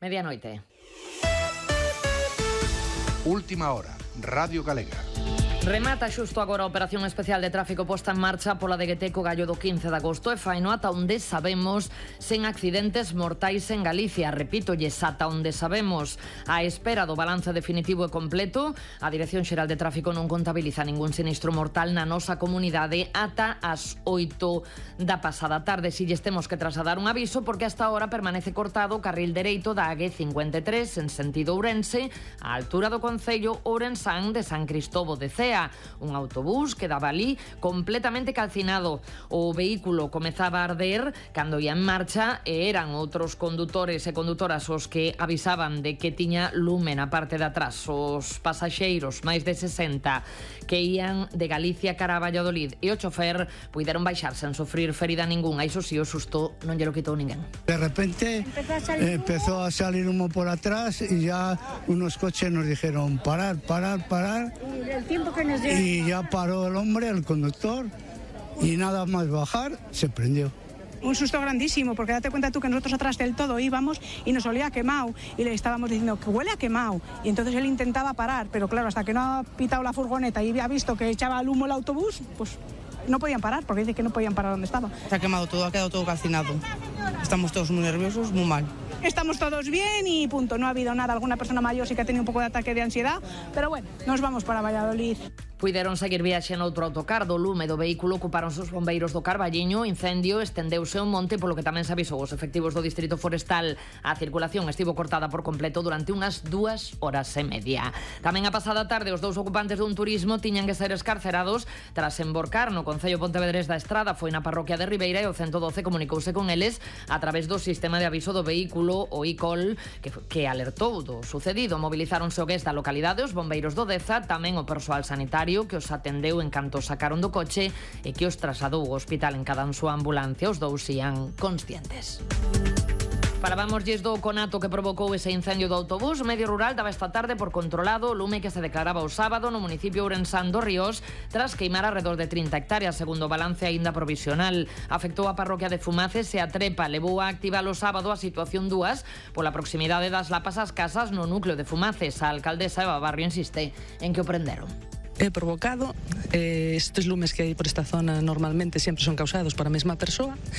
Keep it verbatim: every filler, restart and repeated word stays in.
Medianoite. Última hora, Radio Galega. Remata xusto agora a operación especial de tráfico posta en marcha pola de Gueteco Gallo do quince de agosto e faino ata onde sabemos sen accidentes mortais en Galicia. Repítolle, ata onde sabemos. A espera do balance definitivo e completo, a Dirección Xeral de Tráfico non contabiliza ningún sinistro mortal na nosa comunidade ata as oito da pasada tarde. Si lles temos que trasladar un aviso porque hasta ahora permanece cortado o carril dereito da A G cincuenta e tres en sentido Ourense, á altura do concello ourensán de San Cristobo de Cea. Un autobús quedaba ali completamente calcinado. O vehículo comezaba a arder cando ia en marcha e eran outros condutores e condutoras os que avisaban de que tiña lume na parte de atrás. Os pasaxeiros, máis de sesenta, que ían de Galicia cara a Valladolid e o chofer puideron baixar sen sufrir ferida ningunha. Iso si, o susto non lle lo quitou ninguén. De repente empezó a salir humo por atrás y ya unos coches nos dijeron parar, parar, parar. El tiempo que nos dio. Y ya paró el hombre, el conductor, y nada más bajar, se prendió. Un susto grandísimo, porque date cuenta tú que nosotros atrás del todo íbamos y nos olía a quemado y le estábamos diciendo que huele a quemado y entonces él intentaba parar, pero claro, hasta que no ha pitado la furgoneta y ha visto que echaba el humo el autobús, pues no podían parar, porque dice que no podían parar donde estaba. Se ha quemado todo, ha quedado todo calcinado. Estamos todos muy nerviosos, muy mal. Estamos todos bien y punto, no ha habido nada. Alguna persona mayor sí que ha tenido un poco de ataque de ansiedad, pero bueno, nos vamos para Valladolid. Puideron seguir viaxe noutro autocar. Do lume do vehículo ocuparonse os bombeiros do Carballiño. O incendio estendeuse ao monte, polo que tamén se avisou os efectivos do Distrito Forestal. A circulación estivo cortada por completo durante unhas dúas horas e media. Tamén a pasada tarde os dous ocupantes dun turismo tiñan que ser escarcerados tras emborcar no Concello Pontevedrés da Estrada. Foi na parroquia de Ribeira e o ciento doce comunicouse con eles a través do sistema de aviso do vehículo, o I C O L, que, que alertou do sucedido. Movilizáronse o gués da localidade, os bombeiros do Deza, tamén o persoal sanitario que os atendeu en canto sacaron do coche e que os trasladou ao hospital en cada súa ambulancia. Os dous ían conscientes. Falábamoslles do conato que provocou ese incendio do autobús. O medio rural daba esta tarde por controlado o lume que se declaraba o sábado no municipio ourensán do Ríos tras queimar alrededor de trinta hectáreas, segundo o balance aínda provisional. Afectou a parroquia de Fumaces e a Trepa. Levou a activar o sábado a situación dúas pola proximidade das lapas ás casas no núcleo de Fumaces. A alcaldesa Eva Barrio insiste en que o prenderon. É provocado, eh, estes lumes que hai por esta zona normalmente sempre son causados por a mesma persoa.